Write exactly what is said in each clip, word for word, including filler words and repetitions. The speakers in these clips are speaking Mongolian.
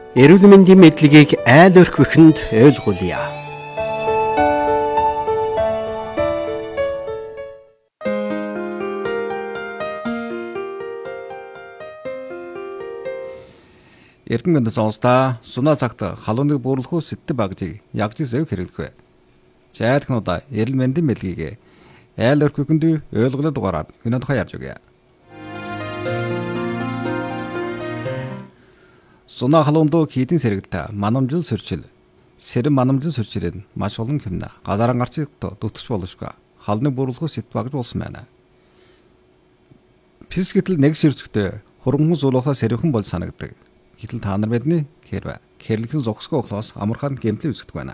Эрүүл мэндийн мэдлэгийг айл өрхвөхөнд ойлгуулъя. Эрдэнэт зонстаа сунаа цагт халууныг бууруулах сэттэй багжийг ягж зөв хэрэглэв. Жайлхнуудаа эрүүл мэндийн мэдлэгийг айл өрхвөхөнд ойлгуулах дугаараар өнөөдөр хаяарж өгье. Сунаа халуунд хийдийн сэргэлт манамжил сөрчил сэрэн манамжил сөрчилэн маш олон хэмнэ газаран гарчигт дутгч болшгүй халны бууруулах сэт багж болсон байна. Пис гэтэл нэг ширчгтээ хуранган зулуухаа сэрхэн бол санагдаг. Гэтэл та нар бидний хэрвэ хэрлэхэн зогсгоо ухлаас амархан гэмтэл үзэгдэх байна.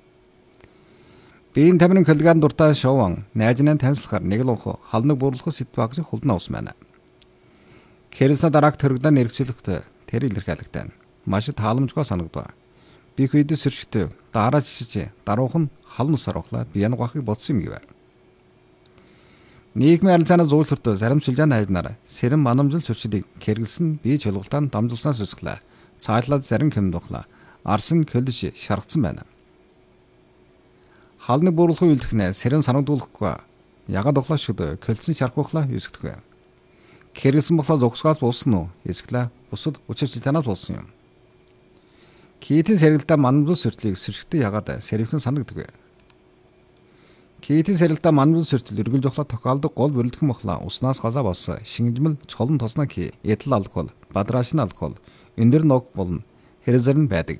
Биеийн тамирын коллаган дуртай шоуан найзнаа танилцлахаар нэг л унх халныг бууруулах сэт багж хулдна ус байна. Хэрэлсэ дараах төрөгдөө нэрвчлэхт тэр илэрхийлэгдэн маш тааламжгүй санагдав. Би хэд сэрчтэй дараа жишиж даруухан халн усаар ухлаа би янагахыг бодсон юм гэв. Нийгмийн арилжааны зөвлөлтөд зарим шилжаан хайзнаар сэрэн манамжил зөрчилийг хэрэгэлсэн бие чөлгөлтөнд дамжуулснаас үсглээ. Цаадлаад зарим хэмд ухлаа. Арсан көлж шаргацсан байна. Халны бууруулах үйлдэхнээ сэрэн санагдуулахгүй ягаад ухлаа шүд көлцөн шархухлаа юусгдэх вэ? Хэрэгэлсэн болохоор зогсгоос болсон уу? Эсвэл бусад учир шилжаанаас болсон юм. Китийн сэргэлтэ манамжил сөрчлийг сэрчгтэй ягаад сэрвхэн санагддаг вэ? Китийн сэргэлтэ манамжил сөрчил эргэл жохлоо тохиолдог гол бүрэлдэхүүн мохлоо уснаас газаа бос шингэжмэл чолон тосноо ки этил алкогол, бадрашин алкогол, өндөр ног болон хэрэгзэрн байдаг.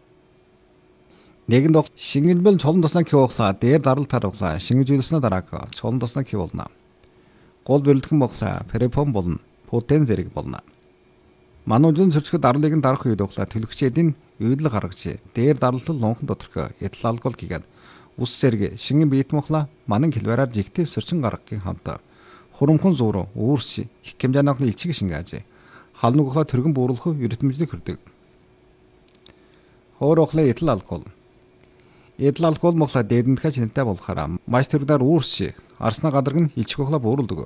Нэгэн дох шингэжмэл чолон тосноо ки ухлаа дээр дарал таруулаа шингэжүүлснэ дараак чолон тосноо ки болно. Гол бүрэлдэхүүн мохлоо препон болон путен зэрэг болно. Манамжил сөрчгөд дарлыг нь дарах үед ухлаа төлөгчдийн үйдэл гаргаж дээр дарлал лонхон доторх этил алкогол гигээд ус сэрэг шингэн биет мохлоо манан хэлбэрээр жигтэй сөрчин гаргагийн хамт хурамхан зууруу үүрч их хэмжээний илчиг шингааж халныг ухлаа төргөн бууруулах эрдэмтдийг хүрдэг. Хоор ухлаа этил алкогол. Этил алкогол мохлоо дээдэнтхэ шинэлтэй болохоор маш төргөөр үүрч арсна гадарг нь илчиг ухлаа бууруулдаг.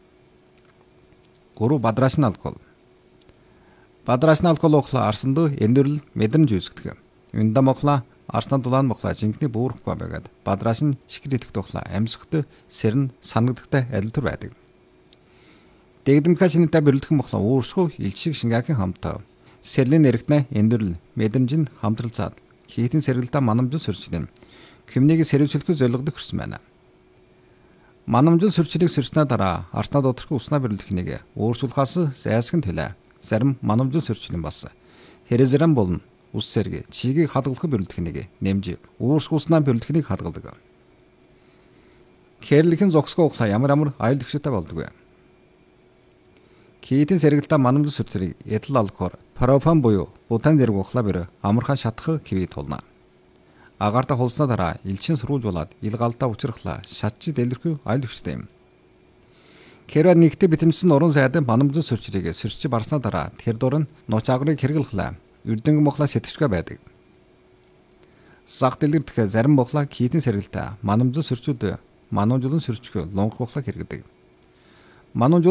Гурав бадрашин алкогол. Бадрашин алкогол ухлаа арсанд эндэрл мэдрэмж үүсгдэг. Үндэм мохлоо арсна дулаан мохлоо жинхний буурахгүй байгаад бадрашин шикэр итгэх тухлаа амьсгалт сэрн санагдахтай адил төр байдаг. Дэгдэмтгай шинэтэй бэрэлдэх мохлоо үүрсгүй илчиг шингаагийн хамтаа сэрлийн нэрэгтнэ эндэрл мэдрэмж нь хамтралцаад хийтэн сэргэлтэ манамжил сөрчилэн комнийг сэрвчлэхүй зорилгодог хүрсэн байна. Манамжил сөрчилийг сөрснөө дараа арснаа доторх уснаа бэрэлдэхнийг өөрчлөхөөс зайлсгэн тэлээ. Зарим манамжил сөрчилэн бас хэрэгзэрэн болон ус сэрэг чигийг хадгалах бэрэлдэхнийг нэмж өөрсгөх уснаа бэрэлдэхнийг хадгалдаг. Хэрлэхэн зогсгоо ухлаа ямар ямар аюул төвшөтэй болдог вэ? Китийн сэргэлтэ манамжил сөрчилийг этил алкогол, пропан буюу бутан зэрэг ухлаа бэр амархан шатах кивийг тулна. Агаарта хулснаа дараа элчин сурвуулж болоод ил галдаа учрахлаа шатчи дэлгэрхүү аюул төвштэй юм. Хэрвээ нэгтээ битэмсэн уран сайдан манамжил сөрчилийг сөрчиж барснаа дараа тэр дуран нууц агрыг хэрэглэхлаа. Үрдэнг мохлоо сэтгчгээ байдаг. Сах дэлгэрдэх зарим мохлоо китийн сэргэлтэ манамжил сөрчүүд манамжилан сөрчгөө лонх мохлоо хэрэгдэг. Манамжил